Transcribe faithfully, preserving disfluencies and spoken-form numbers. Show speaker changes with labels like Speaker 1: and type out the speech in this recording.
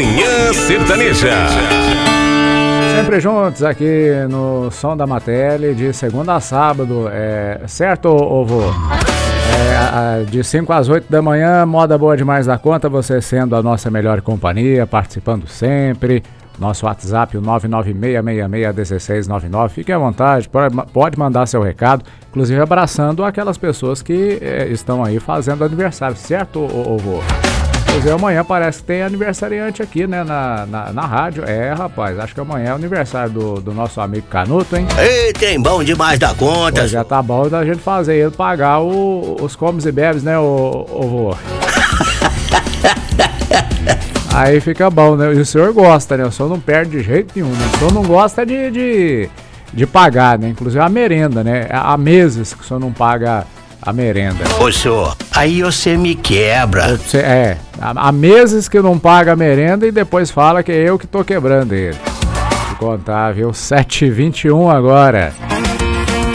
Speaker 1: Manhã Sertaneja.
Speaker 2: Sempre juntos aqui no Som da Matele, de segunda a sábado, é, certo, ô vô? É, de cinco às oito da manhã, moda boa demais da conta, você sendo a nossa melhor companhia, participando sempre. Nosso WhatsApp, o nove nove seis seis seis um seis nove nove. Fique à vontade, pode mandar seu recado, inclusive abraçando aquelas pessoas que é, estão aí fazendo aniversário, certo, ô, ô vô? Pois é, amanhã parece que tem aniversariante aqui, né, na, na, na rádio. É, rapaz, acho que amanhã é o aniversário do, do nosso amigo Canuto, hein?
Speaker 3: Ei, tem bom demais da conta.
Speaker 2: Pois já tá bom da gente fazer ele pagar o, os comes e bebes, né, ô, ô vô? Aí fica bom, né? E o senhor gosta, né? O senhor não perde de jeito nenhum, né? O senhor não gosta de, de, de pagar, né? Inclusive a merenda, né? Há meses que o senhor não paga a merenda.
Speaker 3: Ô senhor, aí você me quebra.
Speaker 2: Você, é, há meses que não paga a merenda e depois fala que é eu que tô quebrando ele. Vou contar, viu? sete e vinte e um agora.